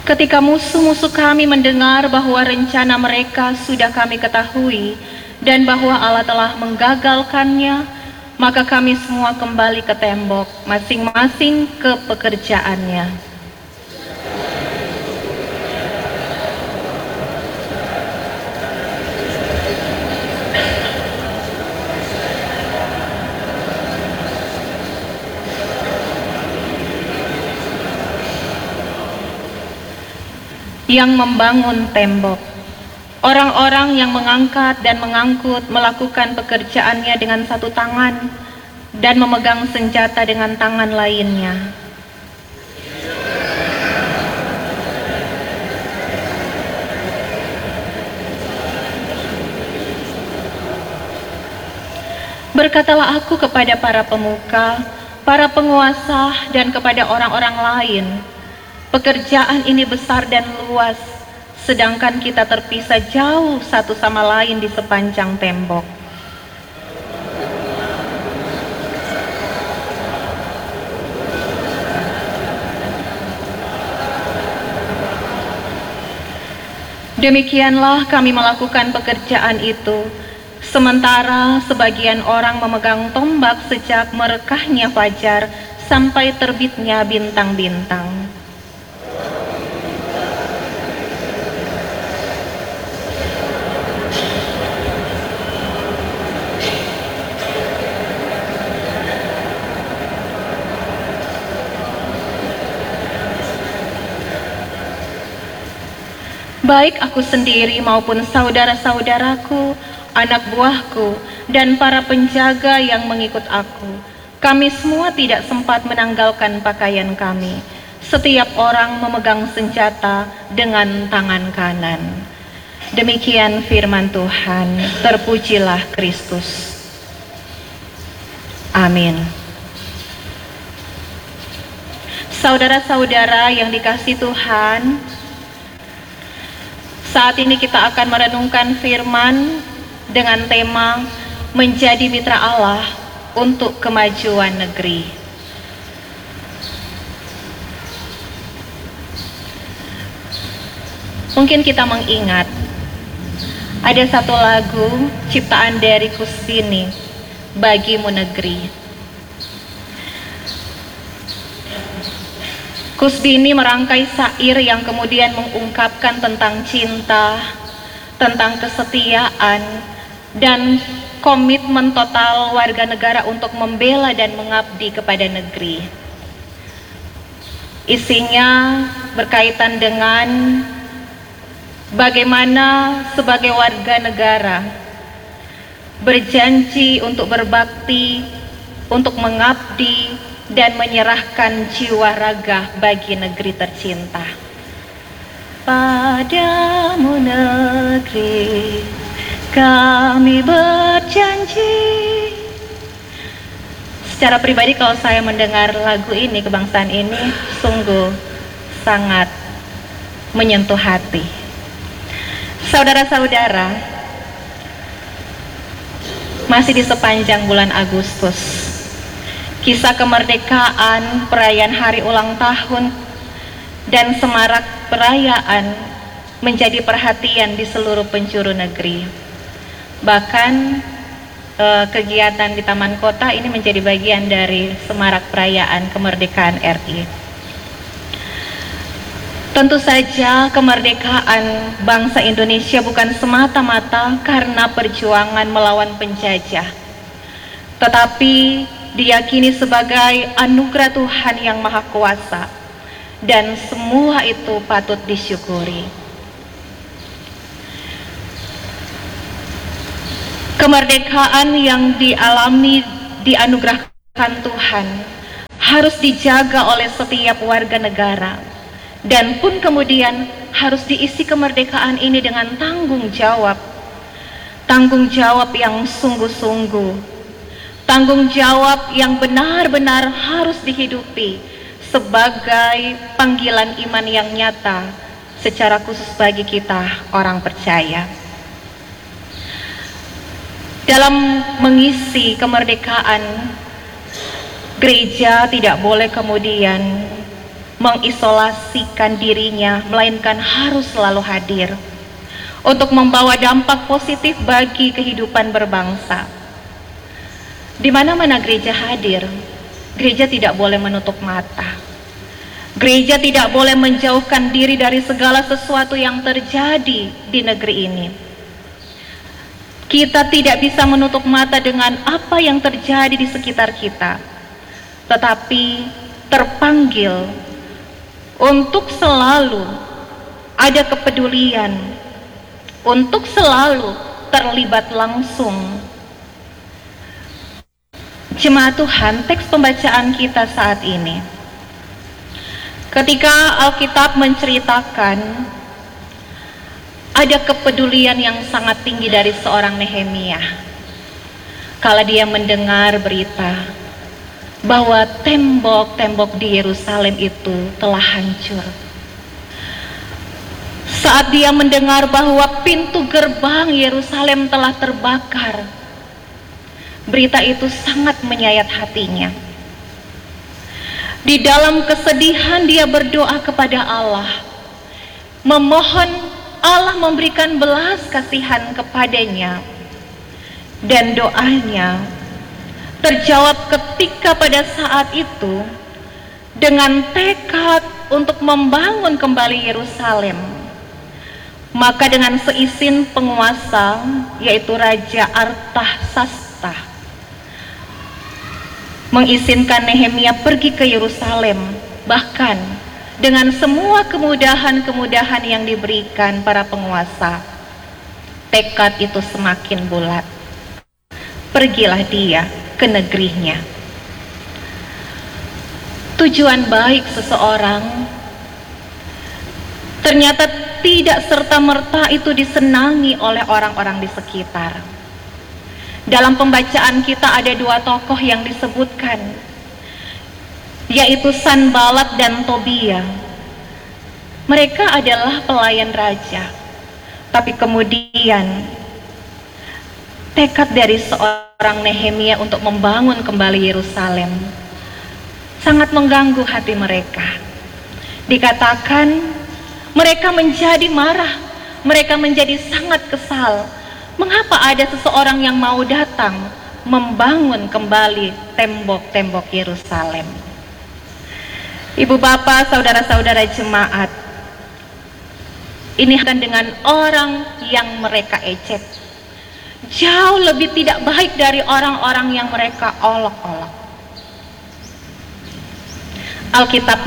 Ketika musuh-musuh kami mendengar bahwa rencana mereka sudah kami ketahui dan bahwa Allah telah menggagalkannya, maka kami semua kembali ke tembok, masing-masing ke pekerjaannya. Yang membangun tembok, orang-orang yang mengangkat dan mengangkut melakukan pekerjaannya dengan satu tangan dan memegang senjata dengan tangan lainnya. Berkatalah aku kepada para pemuka, para penguasa, dan kepada orang-orang lain, pekerjaan ini besar dan luas, sedangkan kita terpisah jauh satu sama lain di sepanjang tembok. Demikianlah kami melakukan pekerjaan itu, sementara sebagian orang memegang tombak sejak merekahnya fajar sampai terbitnya bintang-bintang. Baik aku sendiri maupun saudara-saudaraku, anak buahku, dan para penjaga yang mengikut aku, kami semua tidak sempat menanggalkan pakaian kami. Setiap orang memegang senjata dengan tangan kanan. Demikian firman Tuhan, terpujilah Kristus. Amin. Saudara-saudara yang dikasihi Tuhan, saat ini kita akan merenungkan firman dengan tema menjadi mitra Allah untuk kemajuan negeri. Mungkin kita mengingat ada satu lagu ciptaan dari Kusbini, Bagimu Negeri. Kusbini merangkai syair yang kemudian mengungkapkan tentang cinta, tentang kesetiaan, dan komitmen total warga negara untuk membela dan mengabdi kepada negeri. Isinya berkaitan dengan bagaimana sebagai warga negara berjanji untuk berbakti, untuk mengabdi, dan menyerahkan jiwa raga bagi negeri tercinta. Padamu negeri kami berjanji. Secara pribadi kalau saya mendengar lagu ini, kebangsaan ini sungguh sangat menyentuh hati. Saudara-saudara, masih di sepanjang bulan Agustus, kisah kemerdekaan, perayaan hari ulang tahun, dan semarak perayaan menjadi perhatian di seluruh penjuru negeri. Bahkan kegiatan di Taman Kota ini menjadi bagian dari semarak perayaan kemerdekaan RI. Tentu saja kemerdekaan bangsa Indonesia bukan semata-mata karena perjuangan melawan penjajah, tetapi diyakini sebagai anugerah Tuhan yang Maha Kuasa, dan semua itu patut disyukuri. Kemerdekaan yang dialami, dianugerahkan Tuhan harus dijaga oleh setiap warga negara, dan pun kemudian harus diisi kemerdekaan ini dengan tanggung jawab yang sungguh-sungguh, tanggung jawab yang benar-benar harus dihidupi sebagai panggilan iman yang nyata secara khusus bagi kita orang percaya. Dalam mengisi kemerdekaan, gereja tidak boleh kemudian mengisolasikan dirinya, melainkan harus selalu hadir untuk membawa dampak positif bagi kehidupan berbangsa. Di mana-mana gereja hadir, gereja tidak boleh menutup mata. Gereja tidak boleh menjauhkan diri dari segala sesuatu yang terjadi di negeri ini. Kita tidak bisa menutup mata dengan apa yang terjadi di sekitar kita, tetapi terpanggil untuk selalu ada kepedulian, untuk selalu terlibat langsung. Jemaat Tuhan, teks pembacaan kita saat ini, ketika Alkitab menceritakan ada kepedulian yang sangat tinggi dari seorang Nehemia kala dia mendengar berita bahwa tembok-tembok di Yerusalem itu telah hancur. Saat dia mendengar bahwa pintu gerbang Yerusalem telah terbakar, berita itu sangat menyayat hatinya. Di dalam kesedihan dia berdoa kepada Allah, memohon Allah memberikan belas kasihan kepadanya, dan doanya terjawab ketika pada saat itu dengan tekad untuk membangun kembali Yerusalem. Maka dengan seizin penguasa, yaitu Raja Artasasta, mengizinkan Nehemia pergi ke Yerusalem, bahkan dengan semua kemudahan-kemudahan yang diberikan para penguasa. Tekad itu semakin bulat. Pergilah dia ke negerinya. Tujuan baik seseorang ternyata tidak serta-merta itu disenangi oleh orang-orang di sekitar. Dalam pembacaan kita ada dua tokoh yang disebutkan, yaitu Sanbalat dan Tobia. Mereka adalah pelayan raja, tapi kemudian tekad dari seorang Nehemia untuk membangun kembali Yerusalem sangat mengganggu hati mereka. Dikatakan mereka menjadi marah, mereka menjadi sangat kesal. Mengapa ada seseorang yang mau datang membangun kembali tembok-tembok Yerusalem? Ibu bapak, saudara-saudara jemaat, ini akan dengan orang yang mereka ejek, jauh lebih tidak baik dari orang-orang yang mereka olok-olok. Alkitab